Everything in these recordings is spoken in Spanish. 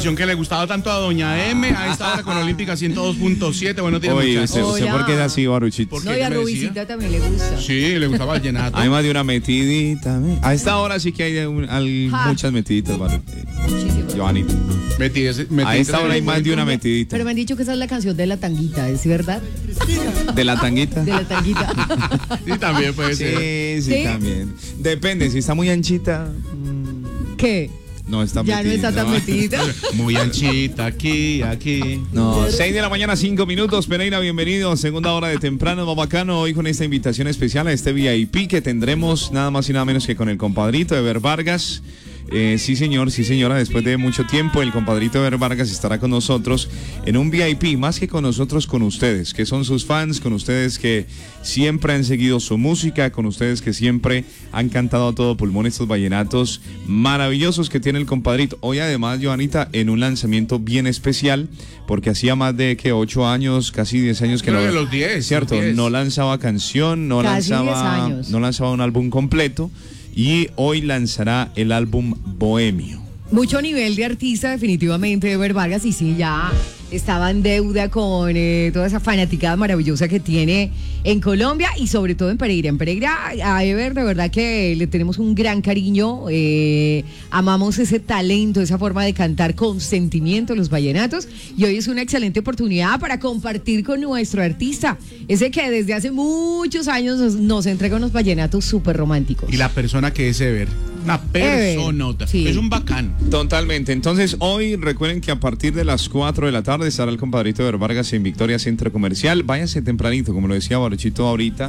transmisión que le gustaba tanto a doña M, a esta hora con Olímpica 102.7. Bueno, tiene Oye, muchas. ¿usted por qué es así, Baruchito? No, y a Rubicita también le gusta. Sí, le gustaba el vallenato. Hay más de una metidita. A esta hora sí que hay muchas metiditas, Giovanni. A esta hora hay más de una metidita. Pero me han dicho que esa es la canción de la tanguita, ¿es verdad? ¿De la tanguita? De la tanguita. Sí, también puede ser. Sí, también. Depende, si está muy anchita. ¿Qué? No está ya metidita. no está tan metidita. Muy anchita, aquí. No, 6 de la mañana, 5 minutos. Pereira, bienvenido. Segunda hora de temprano, Babacano. Hoy con esta invitación especial a este VIP que tendremos nada más y nada menos que con el compadrito Ever Vargas. Sí, señor, sí, señora. Después de mucho tiempo, el compadrito Ever Vargas estará con nosotros en un VIP, más que con nosotros, con ustedes, que son sus fans, con ustedes que siempre han seguido su música, con ustedes que siempre han cantado a todo pulmón estos vallenatos maravillosos que tiene el compadrito. Hoy, además, Joanita, en un lanzamiento bien especial, porque hacía más de 8 años, casi 10 años que no. De los 10. Cierto, los 10. No lanzaba canción, no lanzaba un álbum completo. Y hoy lanzará el álbum Bohemio. Mucho nivel de artista, definitivamente, Ever Vargas, y sí, ya estaba en deuda con toda esa fanaticada maravillosa que tiene en Colombia y sobre todo en Pereira. En Pereira, a Ever, de verdad que le tenemos un gran cariño, amamos ese talento, esa forma de cantar con sentimiento los vallenatos, y hoy es una excelente oportunidad para compartir con nuestro artista, ese que desde hace muchos años nos entrega unos vallenatos súper románticos. Y la persona que es Ever, una personota, sí. Es un bacán. Totalmente. Entonces, hoy recuerden que a partir de las 4 de la tarde estará el compadrito Ever Vargas en Victoria Centro Comercial. Váyanse tempranito, como lo decía Baruchito ahorita,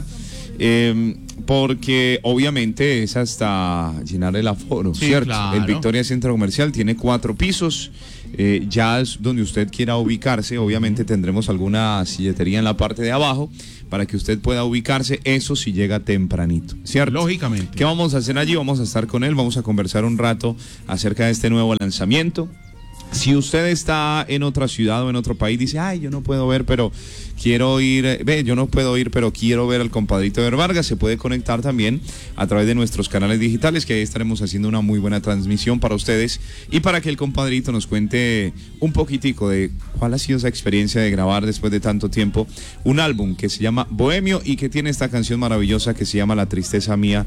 porque obviamente es hasta llenar el aforo, sí, ¿cierto? Claro. El Victoria Centro Comercial tiene 4 pisos. Ya es donde usted quiera ubicarse. Obviamente tendremos alguna silletería en la parte de abajo para que usted pueda ubicarse, eso si llega tempranito, ¿cierto? Lógicamente. ¿Qué vamos a hacer allí? Vamos a estar con él, vamos a conversar un rato acerca de este nuevo lanzamiento. Si usted está en otra ciudad o en otro país, dice, ay, yo no puedo ver, pero quiero ir, yo no puedo ir, pero quiero ver al compadrito Ever Vargas, se puede conectar también a través de nuestros canales digitales, que ahí estaremos haciendo una muy buena transmisión para ustedes y para que el compadrito nos cuente un poquitico de cuál ha sido esa experiencia de grabar después de tanto tiempo un álbum que se llama Bohemio y que tiene esta canción maravillosa que se llama La Tristeza Mía,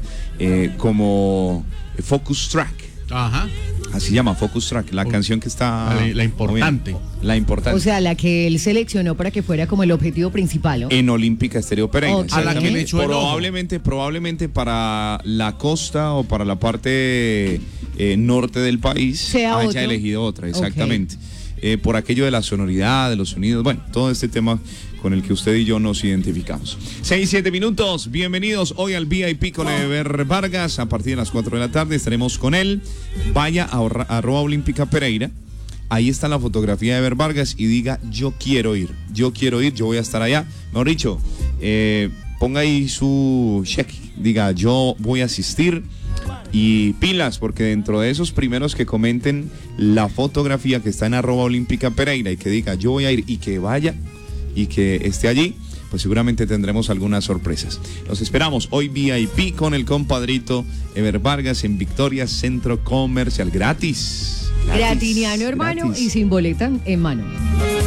como Focus Track. Ajá. Así llama, Focus Track, la canción que está... La importante. La importante. O sea, la que él seleccionó para que fuera como el objetivo principal, ¿no? En Olímpica Estéreo Pereira. Okay. A la que le echó probablemente para la costa o para la parte norte del país haya elegido otra, exactamente. Okay. Por aquello de la sonoridad, de los sonidos, bueno, todo este tema con el que usted y yo nos identificamos. 6-7 minutos, bienvenidos hoy al VIP con Ever Vargas. A partir de las 4 de la tarde estaremos con él. Vaya a @Olímpica Pereira. Ahí está la fotografía de Ever Vargas y diga, yo quiero ir, yo voy a estar allá. Mejor dicho, ponga ahí su check, diga, yo voy a asistir. Y pilas, porque dentro de esos primeros que comenten la fotografía que está en @Olímpica Pereira y que diga, yo voy a ir y que vaya y que esté allí, pues seguramente tendremos algunas sorpresas. Los esperamos hoy VIP con el compadrito Ever Vargas en Victoria Centro Comercial, gratis. Gratiniano, hermano, gratis. Y sin boleta en mano.